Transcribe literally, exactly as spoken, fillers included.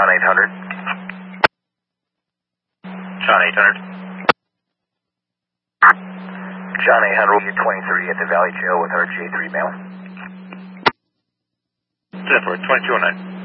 John eight hundred. John eight hundred. John eight hundred, U twenty-three at the Valley Jail with R J three mail. ten four, twenty-two oh nine.